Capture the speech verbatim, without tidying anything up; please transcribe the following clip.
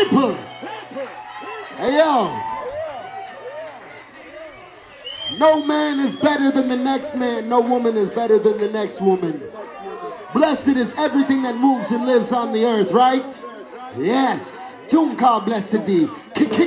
People. Hey, yo. No man is better than the next man. No woman is better than the next woman. Blessed is everything that moves and lives on the earth, right? Yes. Tune called Blessed Be. Kick, kick.